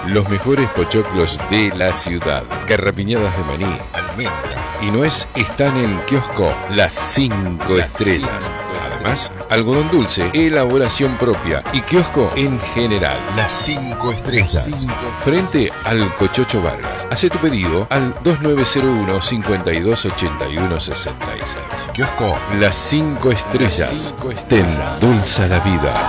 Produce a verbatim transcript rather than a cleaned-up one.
Los mejores pochoclos de la ciudad. Garrapiñadas de maní, almendra y nuez están en Kiosco Las Cinco Estrellas. Además, algodón dulce, elaboración propia y kiosco en general. Las Cinco Estrellas. Frente al Cochocho Vargas. Hacé tu pedido al dos nueve cero uno, cinco dos ocho uno seis seis. Kiosco Las Cinco Estrellas. Te endulza la vida.